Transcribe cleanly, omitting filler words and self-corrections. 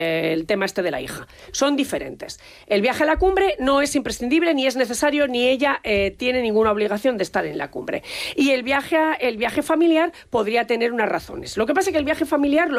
el tema este de la hija. Son diferentes. El viaje a la cumbre no es imprescindible, ni es necesario, ni ella tiene ninguna obligación de estar en la cumbre. Y el viaje familiar podría tener unas razones. Lo que pasa es que el viaje familiar